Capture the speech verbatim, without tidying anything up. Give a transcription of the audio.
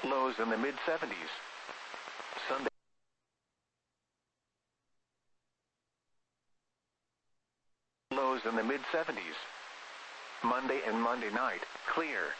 Lows in the mid seventies. Sunday. Lows in the mid seventies. Monday and Monday night, clear.